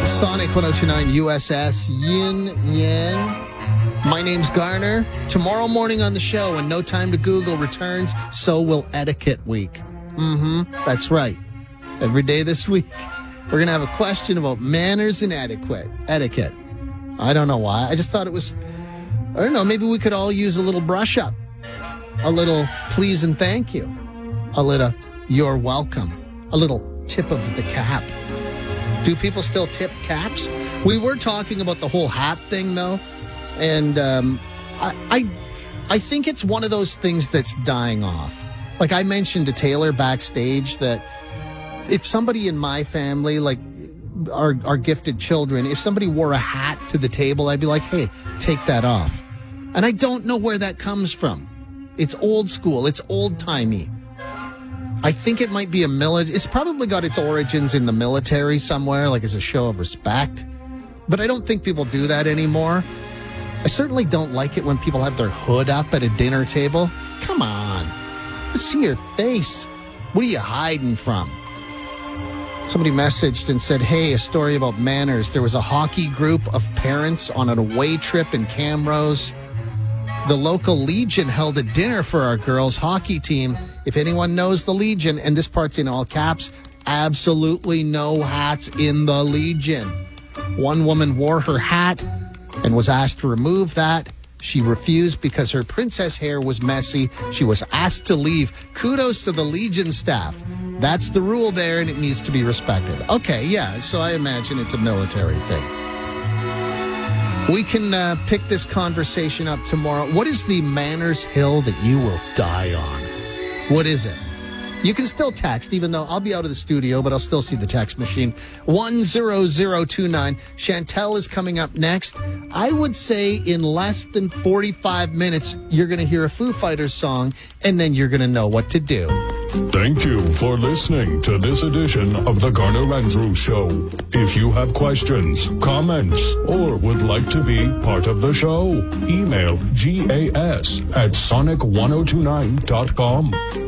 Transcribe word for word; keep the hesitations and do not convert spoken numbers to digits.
Sonic one oh two point nine U S S Yin Yang. My name's Garner. Tomorrow morning on the show, when No Time to Google returns, so will Etiquette Week. Mm-hmm. That's right. Every day this week, we're going to have a question about manners and etiquette. Etiquette. I don't know why. I just thought it was, I don't know, maybe we could all use a little brush up. A little please and thank you. A little you're welcome. A little tip of the cap. Do people still tip caps? We were talking about the whole hat thing, though, and um, I, I, I think it's one of those things that's dying off. Like I mentioned to Taylor backstage that if somebody in my family, like our our gifted children, if somebody wore a hat to the table, I'd be like, hey, take that off. And I don't know where that comes from. It's old school. It's old-timey. I think it might be a military. It's probably got its origins in the military somewhere, like as a show of respect. But I don't think people do that anymore. I certainly don't like it when people have their hood up at a dinner table. Come on. Let's see your face. What are you hiding from? Somebody messaged and said, hey, a story about manners. There was a hockey group of parents on an away trip in Camrose. The local Legion held a dinner for our girls' hockey team. If anyone knows the Legion, and this part's in all caps, absolutely no hats in the Legion. One woman wore her hat and was asked to remove that. She refused because her princess hair was messy. She was asked to leave. Kudos to the Legion staff. That's the rule there, and it needs to be respected. Okay, yeah, so I imagine it's a military thing. We can uh, pick this conversation up tomorrow. What is the manners hill that you will die on? What is it? You can still text, even though I'll be out of the studio, but I'll still see the text machine. one zero zero two nine. Chantel is coming up next. I would say in less than forty-five minutes, you're going to hear a Foo Fighters song, and then you're going to know what to do. Thank you for listening to this edition of the Garner Andrews Show. If you have questions, comments, or would like to be part of the show, email gas at sonic ten twenty-nine dot com.